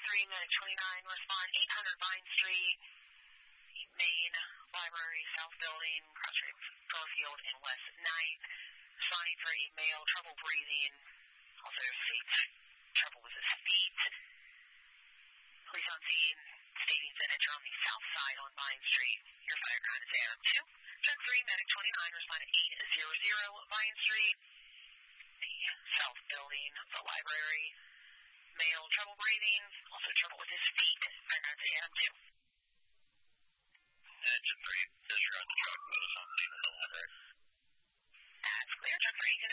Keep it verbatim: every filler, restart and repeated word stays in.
three, medic twenty-nine, respond eight hundred Vine Street, Main, Library, South Building, Crossroads, Garfield, and West ninth. Responding for a male, trouble breathing, also states trouble with his feet. Police on scene, stating signature on the south side on Vine Street. Your fire ground is Adam two. Truck three, medic twenty-nine, respond to eight hundred Vine Street, the South Building, the Library. Male, trouble breathing, also trouble with his feet. Fire ground is Adam two. Engine three, Fisher on the truck, both on scene in the library. That's clear. Truck three,